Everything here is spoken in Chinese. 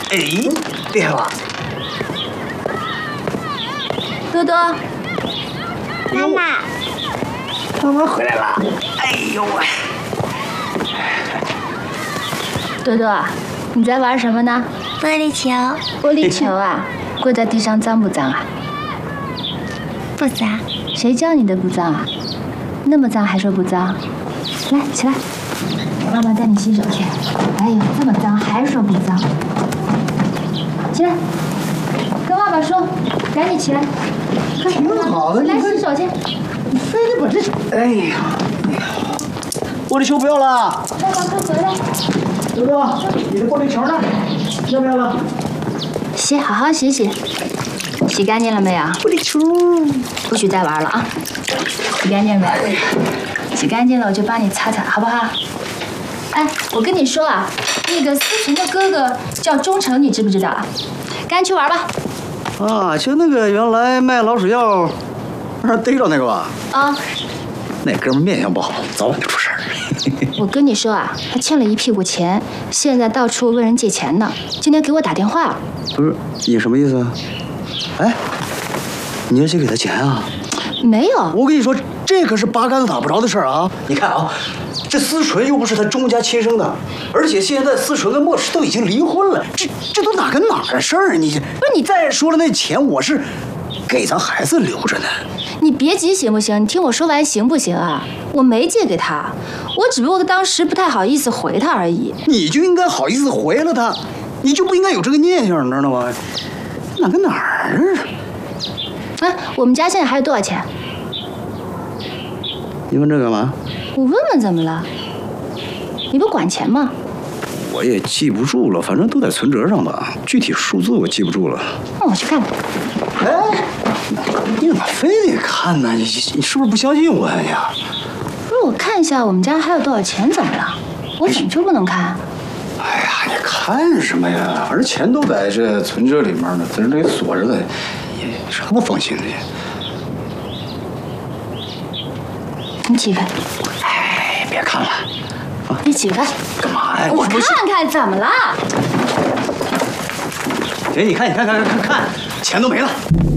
哎，厉害吧？ 多多， 妈妈， 妈妈回来了。哎呦喂！ 多多，你在玩什么呢？ 玻璃球。 玻璃球啊，跪在地上脏不脏啊？ 不脏。 谁教你的不脏啊？那么脏还说不脏？来，起来，妈妈带你洗手去。哎呦，这么脏还说不脏？起来，跟爸爸说，赶紧起来。快， 挺好的， 来洗手去。 你非得把这……哎呀，玻璃球不要了。 爸爸快回来。 多多，你的玻璃球呢？要不要了？ 洗，好好洗洗。洗干净了没有？ 玻璃球不许再玩了啊！洗干净没？洗干净了我就帮你擦擦，好不好？哎，我跟你说啊，那个思纯的哥哥叫忠诚，你知不知道啊？赶紧去玩吧。 啊，就那个原来卖老鼠药让人逮着那个吧？ 啊， 那哥们面相不好，早晚就出事儿。 我跟你说啊，他欠了一屁股钱，现在到处问人借钱呢。今天给我打电话了。 不是你什么意思啊？哎，你要去给他钱啊？ 没有， 我跟你说，这可是八竿子打不着的事儿啊！你看啊，这思纯又不是他钟家亲生的，而且现在思纯跟莫氏都已经离婚了，这都哪跟哪儿的事儿啊？你不是你再说了，那钱我是给咱孩子留着呢。 你别急行不行？你听我说完行不行啊？我没借给他，我只不过当时不太好意思回他而已。 你就应该好意思回了他，你就不应该有这个念想，你知道吗？哪跟哪儿啊？ 哎，我们家现在还有多少钱？ 你问这干嘛？ 我问问怎么了？你不管钱吗？ 我也记不住了，反正都在存折上吧，具体数字我记不住了。 那我去看看。 哎，你怎么非得看呢？你是不是不相信我呀？ 不是，我看一下我们家还有多少钱，怎么了？我怎么就不能看？ 哎呀，你看什么呀？反正钱都在这存折里面呢，在这里锁着呢，你啥不放心的？ 你起开！ 哎，别看了，啊， 你起开！ 干嘛呀？ 我看看怎么了？ 行，你看，钱都没了。